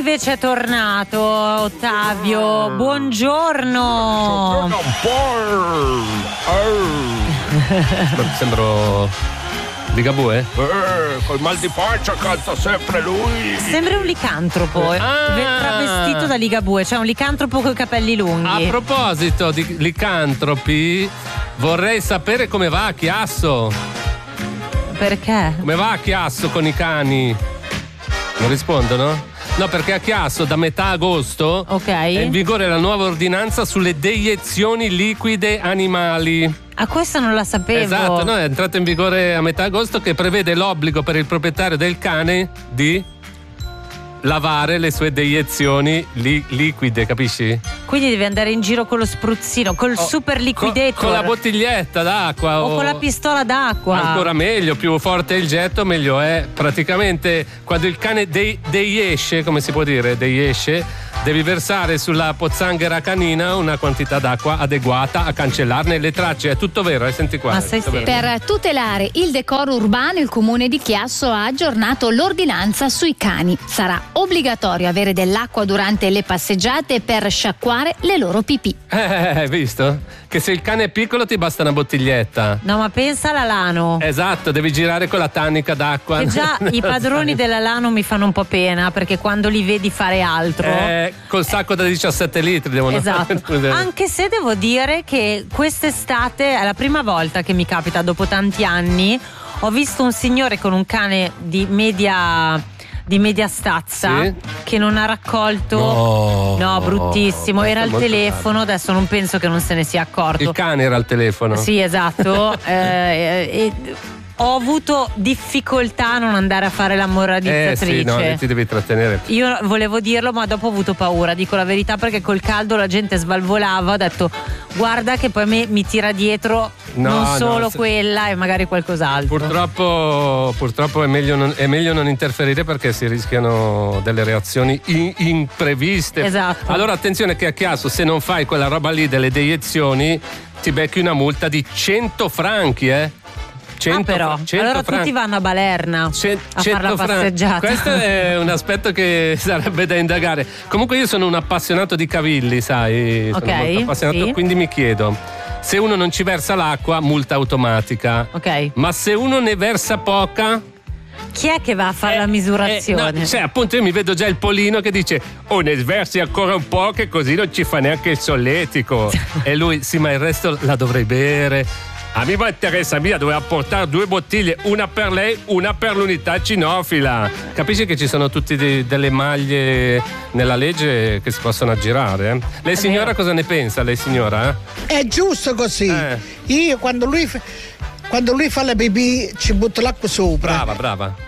invece è tornato Ottavio. Buongiorno. Sembro Ligabue? Col mal di pancia canta sempre lui. Sembra un licantropo, travestito da Ligabue, cioè un licantropo con i capelli lunghi. A proposito di licantropi, vorrei sapere come va a Chiasso. Perché? Come va a Chiasso con i cani? Non rispondono? No, perché a Chiasso da metà agosto è in vigore la nuova ordinanza sulle deiezioni liquide animali. Ah, questa non la sapevo. Esatto, no, è entrata in vigore a metà agosto, che prevede l'obbligo per il proprietario del cane di lavare le sue deiezioni liquide, capisci? Quindi devi andare in giro con lo spruzzino, col super liquidator. Con la bottiglietta d'acqua. O con la pistola d'acqua. Ancora meglio, più forte è il getto, meglio è. Praticamente quando il cane deiesce, come si può dire, deiesce, devi versare sulla pozzanghera canina una quantità d'acqua adeguata a cancellarne le tracce. È tutto vero, senti qua. Per tutelare il decoro urbano, il comune di Chiasso ha aggiornato l'ordinanza sui cani. Sarà obbligatorio avere dell'acqua durante le passeggiate per sciacquare le loro pipì. Hai visto? Che se il cane è piccolo ti basta una bottiglietta. No, ma pensa alla Lano. Esatto, devi girare con la tanica d'acqua. Che già i padroni della Lano mi fanno un po' pena, perché quando li vedi fare altro col sacco da 17 litri devono esatto. Anche se devo dire che quest'estate è la prima volta che mi capita, dopo tanti anni, ho visto un signore con un cane di media stazza che non ha raccolto. No, bruttissimo. Era al telefono, adesso non penso che non se ne sia accorto. Il cane era al telefono. Sì, esatto. Ho avuto difficoltà a non andare a fare la moralizzatrice. Sì, no, ti devi trattenere. Io volevo dirlo, ma dopo ho avuto paura, dico la verità, perché col caldo la gente svalvolava. Ho detto guarda che poi mi tira dietro non solo quella e magari qualcos'altro. Purtroppo è meglio non interferire, perché si rischiano delle reazioni impreviste. Esatto. Allora attenzione che a Chiasso, se non fai quella roba lì delle deiezioni, ti becchi una multa di 100 franchi, 100 però allora franchi. Tutti vanno a Balerna a fare la passeggiata. Questo è un aspetto che sarebbe da indagare. Comunque io sono un appassionato di cavilli, sai, sono molto appassionato, quindi mi chiedo, se uno non ci versa l'acqua, multa automatica, ma se uno ne versa poca, chi è che va a fare la misurazione? Cioè, appunto, io mi vedo già il Polino che dice ne sversi ancora un po', che così non ci fa neanche il solletico. E lui, sì, ma il resto la dovrei bere. A me interessa mia, doveva portare 2 bottiglie, una per lei, una per l'unità cinofila. Capisci che ci sono tutte delle maglie nella legge che si possono aggirare? Lei signora cosa ne pensa, lei signora? È giusto così. Io quando lui fa la pipì ci butto l'acqua sopra. Brava.